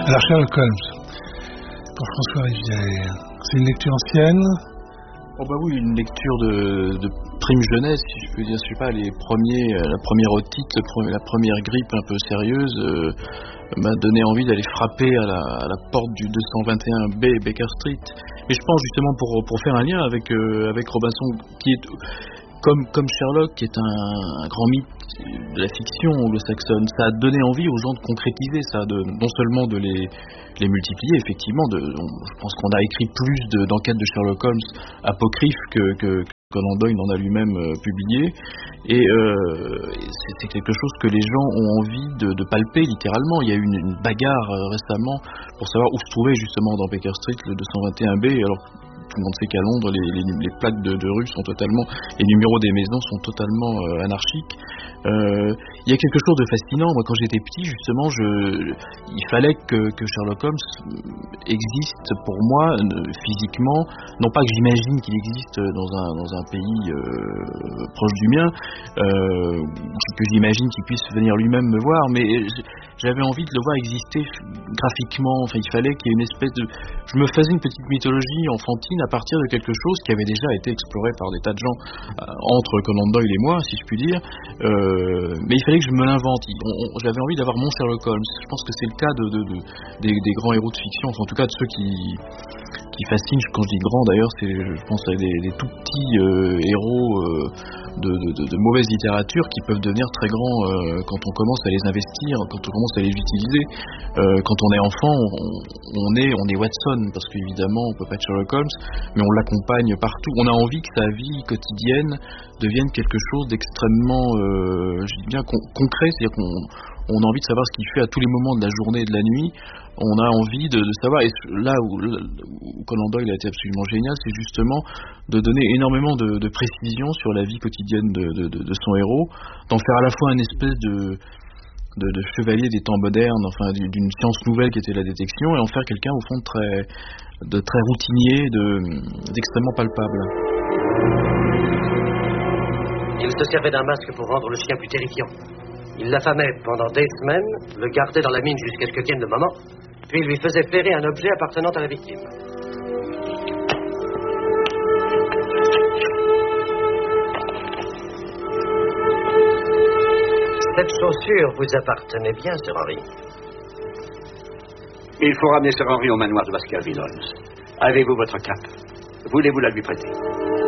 Alors Sherlock Holmes, pour François Rivière, c'est une lecture ancienne? Oh bah oui, une lecture de prime jeunesse, si je peux dire, je sais pas, la première otite, la première grippe un peu sérieuse m'a donné envie d'aller frapper à la porte du 221B Baker Street. Et je pense justement pour faire un lien avec Robinson, qui est comme Sherlock, qui est un grand mythe de la fiction anglo-saxonne, ça a donné envie aux gens de concrétiser ça, non seulement de les multiplier, effectivement, je pense qu'on a écrit plus d'enquêtes de Sherlock Holmes apocryphes que Conan Doyle en a lui-même publié, et c'est quelque chose que les gens ont envie de palper littéralement. Il y a eu une bagarre récemment pour savoir où se trouvait justement dans Baker Street le 221B, alors tout le monde sait qu'à Londres, les plaques de rue sont totalement, les numéros des maisons sont totalement anarchiques. Il y a quelque chose de fascinant. Moi, quand j'étais petit, justement, il fallait que Sherlock Holmes existe pour moi physiquement. Non pas que j'imagine qu'il existe dans un pays proche du mien, que j'imagine qu'il puisse venir lui-même me voir, mais j'avais envie de le voir exister graphiquement. Enfin, il fallait qu'il y ait une espèce de... Je me faisais une petite mythologie enfantine à partir de quelque chose qui avait déjà été exploré par des tas de gens entre Conan Doyle et moi, si je puis dire. Mais il fallait que je me l'invente. J'avais envie d'avoir mon Sherlock Holmes. Je pense que c'est le cas des grands héros de fiction, enfin, en tout cas de ceux qui fascinent. Quand je dis grands d'ailleurs, je pense à des tout petits héros de mauvaise littérature qui peuvent devenir très grands quand on commence à les investir, quand on commence à les utiliser. Quand on est enfant, on est Watson, parce qu'évidemment on peut pas être Sherlock Holmes, mais on l'accompagne partout. On a envie que sa vie quotidienne devienne quelque chose d'extrêmement je dis bien concret, c'est-à-dire qu'on a envie de savoir ce qu'il fait à tous les moments de la journée et de la nuit. On a envie de savoir, et là où Conan Doyle a été absolument génial, c'est justement de donner énormément de précision sur la vie quotidienne de son héros, d'en faire à la fois une espèce de chevalier des temps modernes, enfin d'une science nouvelle qui était la détection, et en faire quelqu'un au fond de très routinier, d'extrêmement palpable. Il se servait d'un masque pour rendre le chien plus terrifiant. Il l'affamait pendant des semaines, le gardait dans la mine jusqu'à ce que tienne le moment, puis il lui faisait flairer un objet appartenant à la victime. Cette chaussure vous appartenait bien, Sir Henry. Il faut ramener Sir Henry au manoir de Baskerville Holmes. Avez-vous votre cape? Voulez-vous la lui prêter?